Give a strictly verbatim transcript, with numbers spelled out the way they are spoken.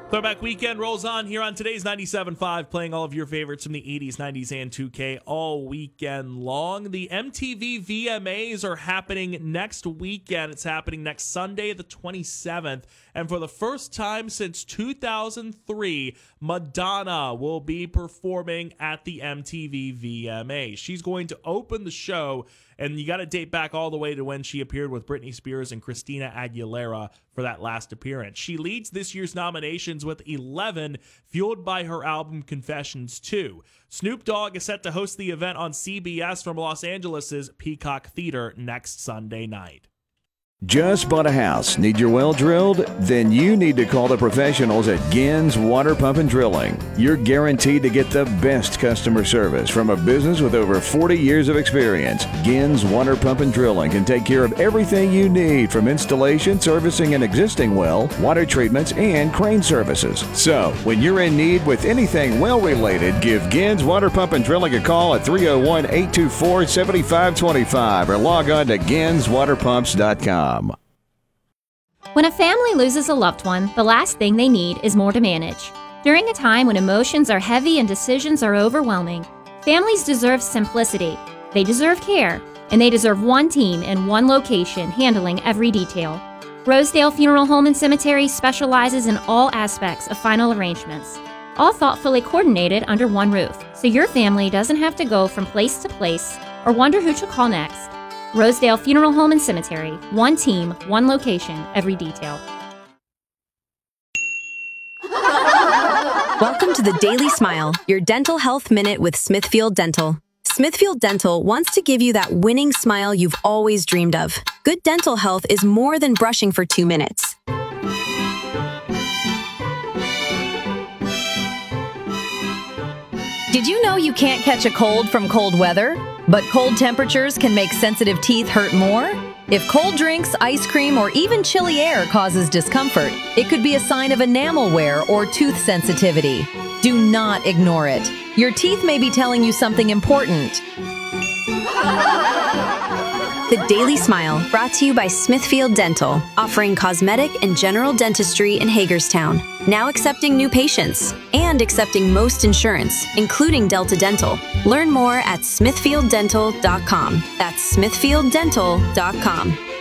Throwback Weekend rolls on here on today's ninety-seven point five, playing all of your favorites from the eighties, nineties, and two K all weekend long. The M T V V M As are happening next weekend. It's happening next Sunday, the twenty-seventh. And for the first time since two thousand three, Madonna will be performing at the M T V V M A. She's going to open the show, and you got to date back all the way to when she appeared with Britney Spears and Christina Aguilera for that last appearance. She leads this year's nominations with eleven, fueled by her album Confessions two. Snoop Dogg is set to host the event on C B S from Los Angeles' Peacock Theater next Sunday night. Just bought a house? Need your well drilled? Then you need to call the professionals at Gins Water Pump and Drilling. You're guaranteed to get the best customer service from a business with over forty years of experience. Gins Water Pump and Drilling can take care of everything you need, from installation, servicing an existing well, water treatments, and crane services. So, when you're in need with anything well-related, give Gins Water Pump and Drilling a call at three oh one, eight two four, seven five two five or log on to gins water pumps dot com. When a family loses a loved one, the last thing they need is more to manage. During a time when emotions are heavy and decisions are overwhelming, families deserve simplicity, they deserve care, and they deserve one team in one location handling every detail. Rosedale Funeral Home and Cemetery specializes in all aspects of final arrangements, all thoughtfully coordinated under one roof, so your family doesn't have to go from place to place or wonder who to call next. Rosedale Funeral Home and Cemetery. One team, one location, every detail. Welcome to the Daily Smile, your dental health minute with Smithfield Dental. Smithfield Dental wants to give you that winning smile you've always dreamed of. Good dental health is more than brushing for two minutes. Did you know you can't catch a cold from cold weather? But cold temperatures can make sensitive teeth hurt more? If cold drinks, ice cream, or even chilly air causes discomfort, it could be a sign of enamel wear or tooth sensitivity. Do not ignore it. Your teeth may be telling you something important. The Daily Smile, brought to you by Smithfield Dental, offering cosmetic and general dentistry in Hagerstown. Now accepting new patients and accepting most insurance, including Delta Dental. Learn more at smithfield dental dot com. That's smithfield dental dot com.